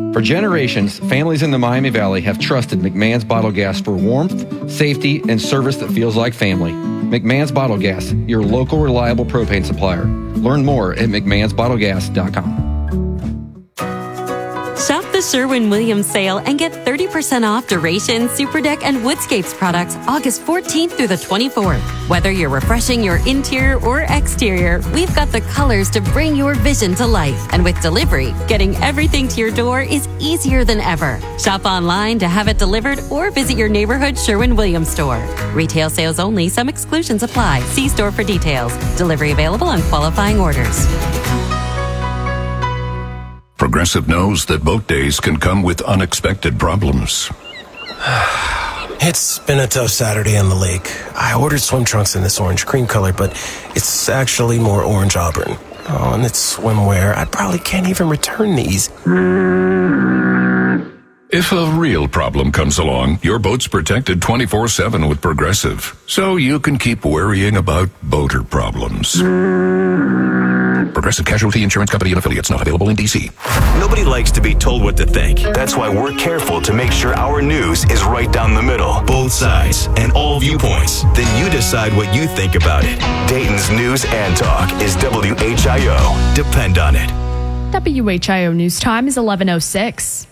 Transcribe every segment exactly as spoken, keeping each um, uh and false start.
For generations, families in the Miami Valley have trusted McMahon's Bottle Gas for warmth, safety, and service that feels like family. McMahon's Bottle Gas, your local reliable propane supplier. Learn more at mcmahons bottle gas dot com. Shop the Sherwin-Williams sale and get thirty percent off Duration, Superdeck, and Woodscapes products August fourteenth through the twenty-fourth. Whether you're refreshing your interior or exterior, we've got the colors to bring your vision to life. And with delivery, getting everything to your door is easier than ever. Shop online to have it delivered or visit your neighborhood Sherwin-Williams store. Retail sales only. Some exclusions apply. See store for details. Delivery available on qualifying orders. Progressive knows that boat days can come with unexpected problems. It's been a tough Saturday on the lake. I ordered swim trunks in this orange cream color, but it's actually more orange auburn. Oh, and it's swimwear. I probably can't even return these. If a real problem comes along, your boat's protected twenty-four seven with Progressive, so you can keep worrying about boater problems. Progressive Casualty Insurance Company and affiliates, not available in D C. Nobody likes to be told what to think. That's why we're careful to make sure our news is right down the middle, both sides, and all viewpoints. Then you decide what you think about it. Dayton's News and Talk is W H I O. Depend on it. W H I O News Time is eleven oh six.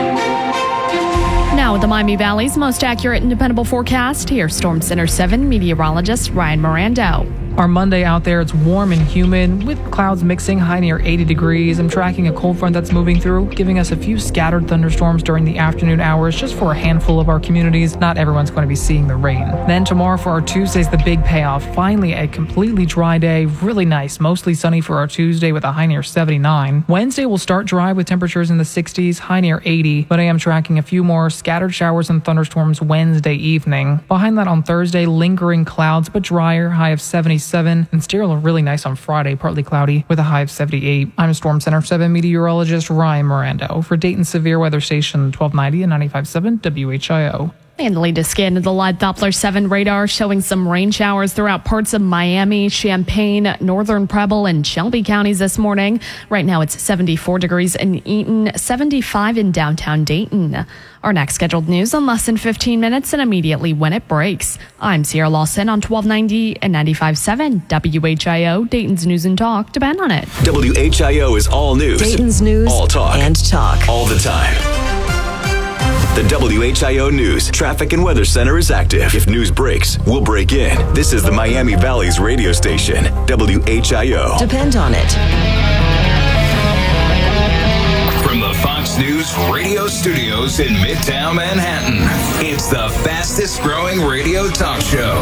Now with the Miami Valley's most accurate and dependable forecast, here's Storm Center seven meteorologist Ryan Mirando. Our Monday out there, it's warm and humid with clouds mixing, high near eighty degrees. I'm tracking a cold front that's moving through, giving us a few scattered thunderstorms during the afternoon hours just for a handful of our communities. Not everyone's going to be seeing the rain. Then tomorrow for our Tuesday's the big payoff. Finally, a completely dry day. Really nice. Mostly sunny for our Tuesday with a high near seventy-nine. Wednesday will start dry with temperatures in the sixties, high near eighty. But I am tracking a few more scattered showers and thunderstorms Wednesday evening. Behind that on Thursday, lingering clouds but drier, high of seventy-seven. And still really nice on Friday, partly cloudy with a high of seventy-eight. I'm Storm Center seven meteorologist Ryan Mirando for Dayton Severe Weather Station twelve ninety and ninety-five point seven W H I O. And the latest scan of the live Doppler seven radar showing some rain showers throughout parts of Miami, Champaign, Northern Preble, and Shelby counties this morning. Right now it's seventy-four degrees in Eaton, seventy-five in downtown Dayton. Our next scheduled news in less than fifteen minutes and immediately when it breaks. I'm Sierra Lawson on twelve ninety and ninety-five point seven W H I O, Dayton's News and Talk. Depend on it. W H I O is all news. Dayton's News all talk. and talk. All the time. The W H I O News Traffic and Weather Center is active. If news breaks, we'll break in. This is the Miami Valley's radio station, W H I O. Depend on it. From the Fox News radio studios in Midtown Manhattan, it's the fastest growing radio talk show.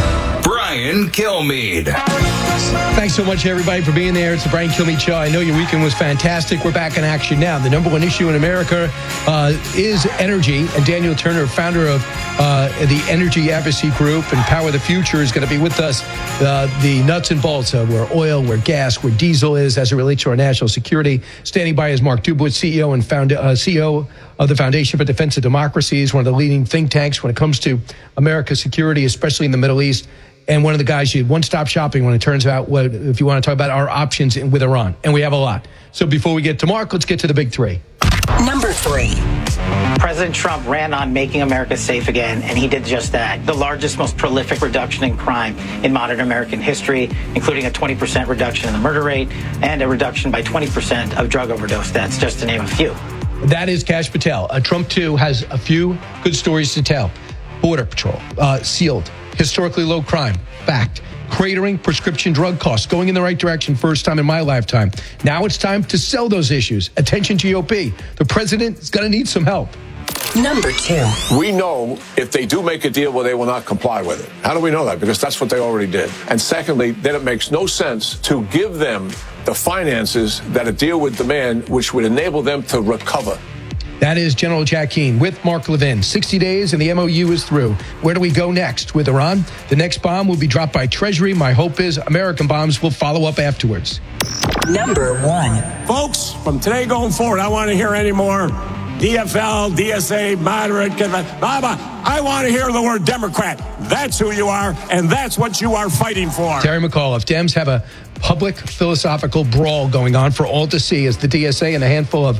Brian Kilmeade. Thanks so much, everybody, for being there. It's the Brian Kilmeade Show. I know your weekend was fantastic. We're back in action now. The number one issue in America uh, is energy. And Daniel Turner, founder of uh, the Energy Advocacy Group and Power the Future, is going to be with us. Uh, the nuts and bolts of where oil, where gas, where diesel is as it relates to our national security. Standing by is Mark Dubowitz, C E O and found, uh, C E O of the Foundation for Defense of Democracies, one of the leading think tanks when it comes to America's security, especially in the Middle East. And one of the guys you one-stop shopping when it turns out what if you want to talk about our options in, with Iran. And we have a lot. So before we get to Mark, let's get to the big three. Number three. President Trump ran on making America safe again, and he did just that. The largest, most prolific reduction in crime in modern American history, including a twenty percent reduction in the murder rate and a reduction by twenty percent of drug overdose deaths, just to name a few. That is Kash Patel. Uh, Trump, too, has a few good stories to tell. Border Patrol, uh, sealed. Historically low crime, fact. Cratering prescription drug costs, going in the right direction, first time in my lifetime. Now it's time to sell those issues. Attention G O P. The president is going to need some help. Number two. We know if they do make a deal where they will not comply with it. How do we know that? Because that's what they already did. And secondly, then it makes no sense to give them the finances that a deal would demand, which would enable them to recover. That is General Jack Keane with Mark Levin. sixty days and the M O U is through. Where do we go next with Iran? The next bomb will be dropped by Treasury. My hope is American bombs will follow up afterwards. Number one. Folks, from today going forward, I want to hear any more D F L, D S A, moderate, blah, blah. I want to hear the word Democrat. That's who you are, and that's what you are fighting for. Terry McAuliffe, Dems have a public philosophical brawl going on for all to see as the D S A and a handful of